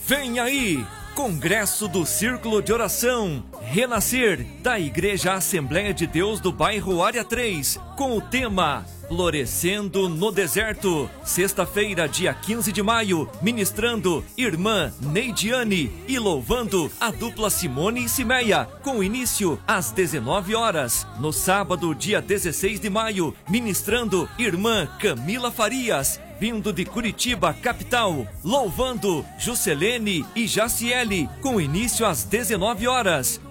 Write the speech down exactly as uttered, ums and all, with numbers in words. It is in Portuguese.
Vem aí, Congresso do Círculo de Oração Renascer da Igreja Assembleia de Deus do bairro Área três, com o tema Florescendo no Deserto. Sexta-feira, dia quinze de maio, ministrando Irmã Neidiane e louvando a dupla Simone e Simeia, com início às dezenove horas. No sábado, dia dezesseis de maio, ministrando Irmã Camila Farias, vindo de Curitiba, capital, louvando Juscelene e Jaciele, com início às dezenove horas.